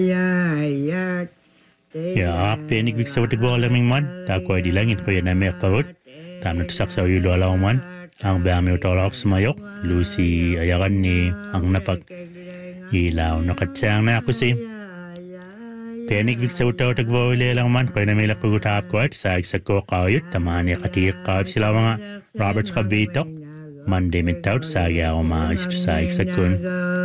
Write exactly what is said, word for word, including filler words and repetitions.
Ja, penig vik sa watig wala ming man, ta ko di langit ko yan na mek pawut, tam na tusak sa yulo alaw man, ang bami utolap sumayok, Lucy ayakan ni ang napag ilaw nakatsang na ako si. Penig vik sa utawag wala lang man, ko na may lakpagutap ko at sa sa ko kayut, tamaan niya katikap sila mga Roberts Kabito, Monday mitaut sa ako mga isto sa iksakun.